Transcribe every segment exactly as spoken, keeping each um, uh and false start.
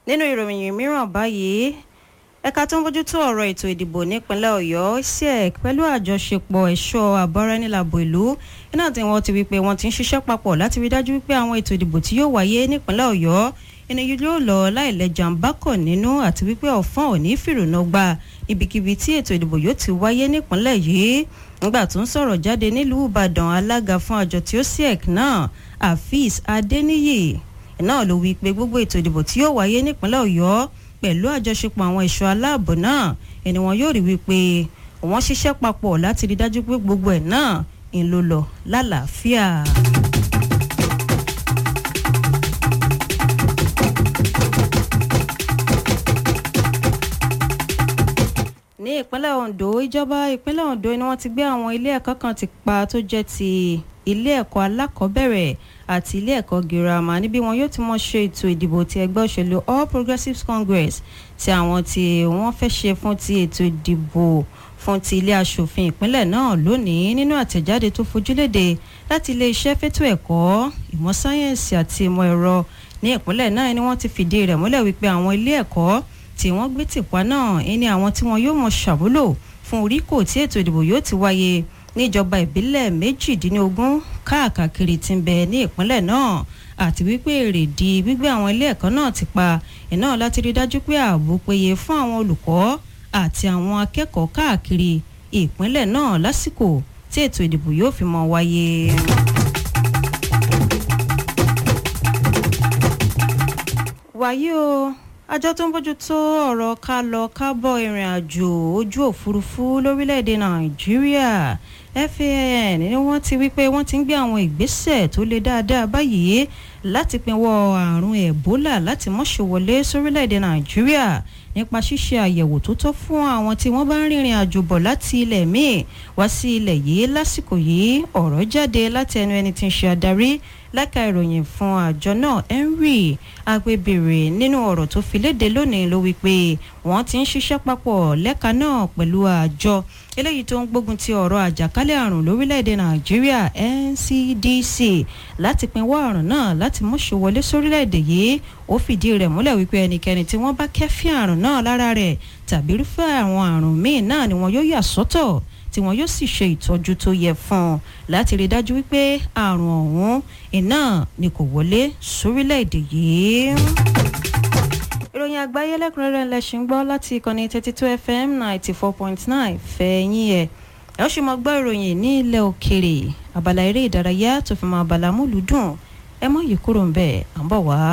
nínú ìròyìn mìíràn báyìí ẹ̀ka tó ń bójútó ọ̀rọ̀ ètò ìdìbò nípínlẹ̀ Ọ̀yọ́ S I E C pẹ̀lú àjọṣepọ̀ ẹ̀ṣọ́ àbáraẹnilàbò ìlú iná tí wọ́n ti wí pé wọ́n ti ń ṣiṣẹ́ papọ̀ láti rí dájú wípé àwọn ètò ìdìbò tí yóò wáyé nípínlẹ̀ Ọ̀yọ́ ènìyàn yóò lọ láìlẹ́jà ń bákọ̀ nínú àti wípé ọ̀fọ́n ò ní fìrònà gbà ibikíbi tí ètò ìdìbò yóò ti wáyé nípínlẹ̀ yìí nígbà tó ń sọ̀rọ̀ jáde nílùú Ìbàdàn alága fún àjọ tí ó S I E C náà Afeez Adeniyi náà ló wí pé gbogbo ètò ìdìbò tí yóò wáyé nípínlẹ̀ Ọ̀yọ́ pẹ̀lú àjọṣepọ̀ àwọn ẹ̀ṣọ́ aláàbò náà ẹni wọn yóò rí wípé wọ́n ṣiṣẹ́ papọ̀ láti rí dájú pé gbogbo ẹ̀ náà ń lọ lọ lálàáfíà. ní ìpínlẹ̀ Ondo ìjọba ìpínlẹ̀ Ondo ni wọ́n ti gbé àwọn ilé ẹ̀kọ́ kan ti pa tó jẹ́ ti ilé ẹ̀kọ́ alákọ̀ọ́bẹ̀rẹ̀ àti ilé ẹ̀kọ́ girama níbi wọn yóò ti mọ ṣe ètò ìdìbò ti ẹgbẹ́ òṣèlú All Progressives Congress tí àwọn tí wọ́n fẹ́ ṣe fún ti ètò ìdìbò fún ti ilé aṣòfin ìpínlẹ̀ náà lónìí nínú àtẹ̀jáde tó fojúléde láti ilé iṣẹ́ fẹ́tò ẹ̀kọ́ ìmọ̀ sáyẹ́ǹsì àti ìmọ̀ ẹ̀rọ ní ìpínlẹ̀ náà ni wọ́n ti fìdí rẹ̀ múlẹ̀ wípé àwọn ilé ẹ̀kọ́ tí wọ́n gbé tìpa náà ẹni àwọn tí wọ́n yóò mọ ṣàmúlò fún oríkò tí ètò ìdìbò yóò ti wáyé níjọba ìbílẹ̀ méjìdínlógún káàkiri tí ń bẹ ní ìpínlẹ̀ náà àti wípé èrèdí gbígbé àwọn ilé ẹ̀kọ́ náà ti pa iná láti rí dájú pé ààbò péye fún àwọn olùkọ́ àti àwọn akẹ́kọ̀ọ́ káàkiri ìpínlẹ̀ náà lásìkò tí ètò ìdìbò yóò fi mọ́ wáyé. wáyé o àjọ tó ń bójú tó ọ̀rọ̀ ká lọ kábọ̀ ìrìn àjò ojú òfurufú lórílẹ̀‐èdè Nàìjíríà F A N ni wọ́n ti wí pé wọ́n ti ń gbé àwọn ìgbésẹ̀ tó le dáadáa báyìí láti pinwọ́ àrùn Ebola láti má ṣe wọlé sórílẹ̀‐èdè Nàìjíríà nípa ṣíṣe àyẹ̀wò tó tọ́ fún àwọn tí wọ́n bá ń rìnrìn àjò bọ̀ láti ilẹ̀ míì wá sí ilẹ̀ yìí lásìkò yìí ọ̀rọ̀ jáde láti ẹnu ẹni tí ń ṣe adarí lẹ́ka ìròyìn fún àjọ náà Henry Agbébèrè nínú ọ̀rọ̀ tó fi léde lónìí ló wí pé wọ́n ti ń ṣiṣẹ́ papọ̀ lẹ́ka náà pẹ̀lú àjọ eléyìí tó ń gbógun ti ọ̀rọ̀ àjàkálẹ̀ àrùn lórílẹ̀‐èdè Nàìjíríà N C D C láti pinwọ́ àrùn náà láti mú ṣe wọlé sórílẹ̀‐èdè yìí ó fìdí rẹ̀ múlẹ̀ wípé ẹnikẹ́ni tí wọ́n bá kẹ́fín àrùn náà lára rẹ̀ tàbí irúfẹ́ àwọn àrùn míì náà ni wọn yóò yà sọ́tọ̀ tí wọn yóò sì ṣe ìtọ́jú tó yẹ fún un láti rí dájú wípé àrùn ọ̀hún iná ni kò wọlé sórílẹ̀‐èdè yìí. ìròyìn àgbáyé lẹ́kùnrẹ́rẹ́ lẹ́sìn ń gbọ́ láti ìkànnì thirty two F M ninety four point nine fẹ̀yìn ẹ̀ ẹ̀ ó sì mọ gbọ́ ìròyìn ní ilẹ̀ òkèrè abala eré ìdárayá tó fi mọ abala múlùdùn ẹ mọ̀ yìí kúrò ń bẹ̀ à ń bọ̀ wá.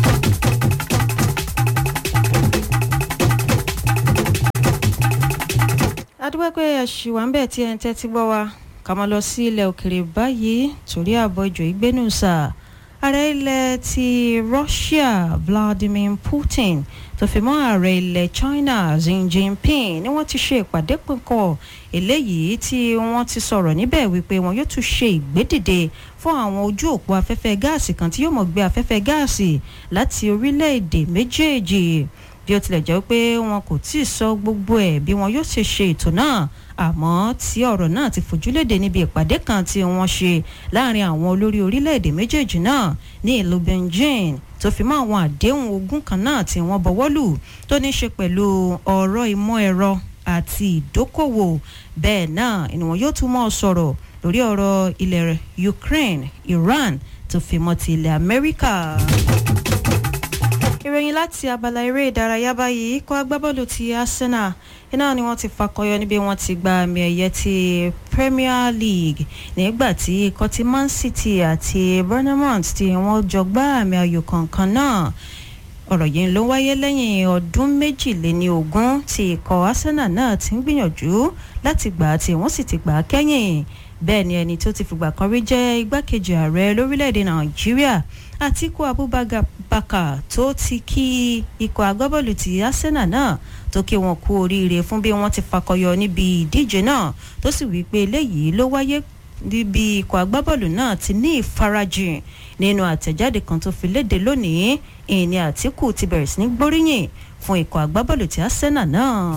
adúgbò pé ẹ̀ṣìwà ń bẹ̀ tí ẹ̀ ń tẹ́tí gbọ́ wa ká máa lọ sí ilẹ̀ òkèrè báyìí torí àbọ̀ ìjọ ìgbénùsà ààrẹ ilẹ̀ ti Russia Vladimir Putin tó fi mọ́ ààrẹ ilẹ̀ China Xi Jinping ni wọ́n ti ṣe ìpàdé pẹ̀kọ́ eléyìí tí wọ́n ti sọ̀rọ̀ níbẹ̀ wípé wọn yóò tún ṣe ìgbédìde fún àwọn ojú òpó afẹ́fẹ́ gáàsì kan tí yóò mọ̀ gbé afẹ́fẹ́ gáàsì láti orílẹ̀-èdè méjèèjì bí ó tilẹ̀ jẹ́ pé wọn kò tí ì sọ gbogbo ẹ̀ bí wọn yóò ṣe ṣe ètò náà àmọ́ tí ọ̀rọ̀ náà ti fojúléde níbi ìpàdé kan tí wọ́n ṣe láàrin àwọn olórí orílẹ̀-èdè méjèèjì náà ní ìlú Beijing tó fi mọ́ àwọn àdéhùn ogún kan náà tí wọ́n bọwọ́ lù tó ní ṣe pẹ̀lú ọ̀rọ̀ ìmọ̀ ẹ̀rọ àti ìdókòwò bẹ́ẹ̀ náà ni wọn yóò tún mọ́ sọ̀rọ̀ lórí ọ̀rọ̀ ilẹ̀ Ukraine Iran tó fi mọ́ ti ilẹ̀ Amẹ́ríkà. ìròyìn láti abala eré ìdárayá báyìí ikọ̀ agbábọ́ọ̀lù ti Arsenal iná ni wọ́n ti fakọyọ níbi wọ́n ti gba àmì ẹ̀yẹ ti Premier League nígbà tí ikọ̀ ti Man City àti Bournemouth tí wọ́n jọ gbá àmì ayò kọ̀ọ̀kan náà ọ̀rọ̀ yìí ló wáyé lẹ́yìn ọdún méjìléní ogún tí ikọ̀ Arsenal náà ti ń gbìyànjú láti gbà á tí wọ́n sì ti gbà á kẹ́yìn bẹ́ẹ̀ ni ẹni tó ti fìgbà kan rí jẹ́ igbákejì ààrẹ lórílẹ̀‐èdè Nàìjíríà Atiku Abubakar tó ti kí ikọ̀ agbábọ́ọ̀lù ti Arsenal náà tó kí wọn kú oríire fún bí wọ́n ti fakọyọ níbi ìdíje náà tó sì wí pé eléyìí ló wáyé níbi ikọ̀ agbábọ́ọ̀lù náà ti ní ìfarajìn nínú àtẹ̀jáde kan tó fi léde lónìí ìní Atiku ti bẹ̀rẹ̀ sí ní gbóríyìn fún ikọ̀ agbábọ́ọ̀lù ti Arsenal náà.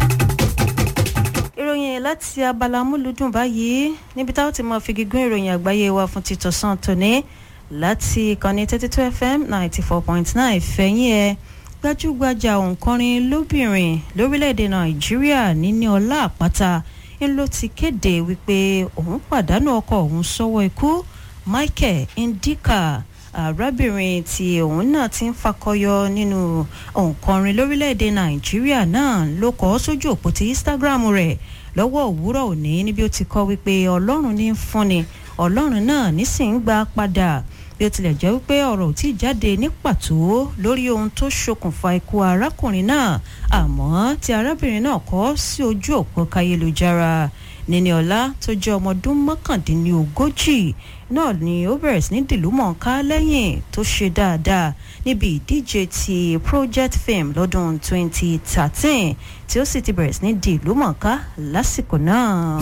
ìròyìn láti abala múlùdùn báyìí níbi táwọn ti máa fi gígùn ìròyìn àgbáyé wa fún títọ̀sán tòní láti ìkànnì thirty two F M ninety four point nine fẹ̀yìn ẹ̀ gbajúgbajà òǹkọrin lóbìnrin lórílẹ̀‐èdè nàìjíríà Níníọlá Àpáta ń ló ti kéde wípé òun pàdánù ọkọ òun sọ́wọ́ ikú Michael Ndika arábìnrin tí òun náà ti ń fakọyọ nínú òǹkọrin lórílẹ̀‐èdè nàìjíríà náà ló kọ sójú òpó ti Instagram rẹ̀ lọ́wọ́ òwúrọ̀ òní níbi ó ti kọ wípé ọlọ́run ní ń fúnni ọlọ́run náà nísìnyí gbà padà bí ó tilẹ̀ jẹ́ wípé ọ̀rọ̀ ò tí ì jáde ní pàtó lórí ohun tó ṣokùnfà ikú arákùnrin náà àmọ́ tí arábìnrin náà kọ sí ojú òpó káyélujára Níníọlá tó jẹ́ ọmọ ọdún mọ́kàndínlógójì náà ni ó bẹ̀rẹ̀ sí ní dìlúmọ̀ọ́ká lẹ́yìn tó ṣe dáadáa níbi ìdíje ti Project Fame lọ́dún twenty thirteen tí ó sì ti bẹ̀rẹ̀ sí ní dìlúmọ̀ọ́ká lásìkò náà.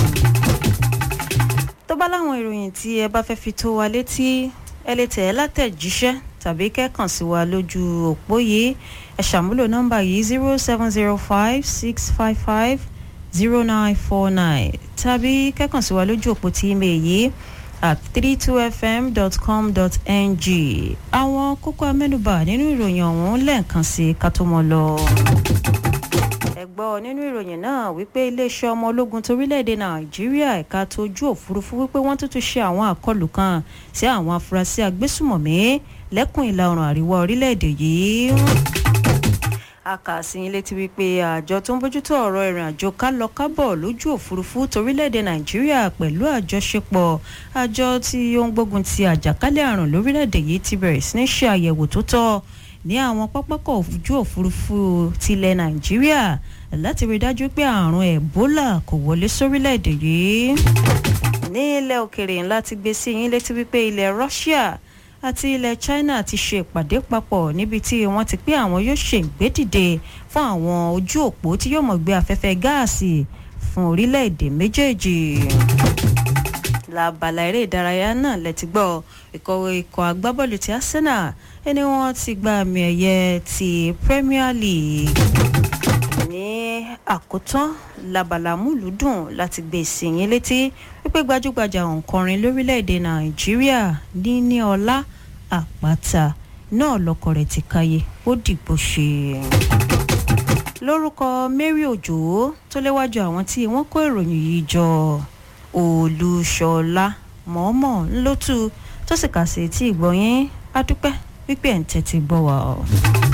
tó bá láwọn ìròyìn tí ẹ bá fẹ́ fi tó wa létí ẹ lè tẹ̀ ẹ́ látẹ̀jíṣẹ́ tàbí kẹ́kàn sí wa lójú òpó yìí ẹ ṣàmúlò nọ́mbà yìí zero seven zero five six five five zero nine four nine tàbí kẹ́kàn sí wa lójú òpó tí email yìí at three two f m dot com dot n g. àwọn kókó amẹ́nubà nínú ìròyìn ọ̀hún lẹ́ẹ̀kan sí ká tó mọ́ lọ. ẹ gbọ́ nínú ìròyìn náà wípé iléeṣẹ́ ọmọ ológun torílẹ̀-èdè nàìjíríà ẹ̀ka tójú òfurufú wípé wọ́n tún tún ṣe àwọn àkọlù kan sí àwọn afurasí agbésùmọ̀mí lẹ́kùn ìlà oòrùn àríwá orílẹ̀-èdè yìí. a kà sí ilé tí wípé àjọ tó ń bójútó ọ̀rọ̀ ìrìn àjò kálọ kábọ̀ lójú òfurufú torílẹ̀-èdè nàìjíríà pẹ̀lú àjọṣepọ̀ àjọ tí ó ń gbógun ti àjàkálẹ̀ àrùn lórílẹ̀-èdè yìí ti bẹ̀rẹ̀ sí ní ṣe àyẹ̀wò tó tọ́ ní àwọn pápákọ̀ ojú òfurufú tilẹ̀ nàìjíríà láti rí dájú pé àrùn ẹ̀bólà kò wọlé sórílẹ̀-èdè yìí. ní ilẹ̀ òkèèrè ńlá ti gbé sí yín létí wípé ilẹ̀ Russia àti ilẹ̀ China ti ṣe ìpàdé papọ̀ níbi tí wọ́n ti pé àwọn yóò ṣe ìgbédìde fún àwọn ojú òpó tí yóò mọ̀ gbé afẹ́fẹ́ gáàsì fún orílẹ̀-èdè méjèèjì. lábala eré ìdárayá náà lẹ́tí gbọ́ ìkọ̀wé ikọ̀ agbábọ́ọ̀lù ti Arsenal ẹni wọ́n ti gba àmì ẹ̀yẹ ti Premier League. ní àkótán labala múlùúdùn láti gbé ìsìnyín létí wípé gbajúgbajà òǹkọrin lórílẹ̀‐èdè nàìjíríà Níníọlá Àpáta náà lọ́kọ rẹ̀ ti káyé ó dìgbò ṣe. lórúkọ Mary Òjò tó léwájú àwọn tí wọ́n kó ìròyìn yìí jọ Olúṣọlá mọ̀ọ́mọ̀ ńlọ́tù tó sì kà sí etí ìgbọ̀nyín adúpẹ́ wípé ẹ̀ ń tẹ́tí gbọ́ wa.